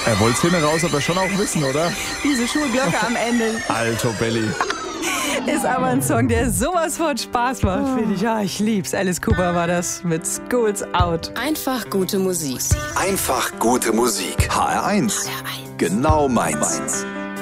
Er wollte hinten raus, aber schon auch wissen, oder? Diese Schulglocke am Ende Alto Belly. ist aber ein Song, der sowas von Spaß macht, finde ich. Ja, ich lieb's. Alice Cooper war das mit Schools Out. Einfach gute Musik. Einfach gute Musik. HR1. Genau meins.